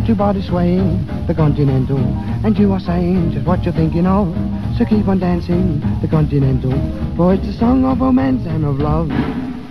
two bodies swaying, the Continental. And you are saying just what you're thinking of, so keep on dancing the Continental. For it's a song of romance and of love.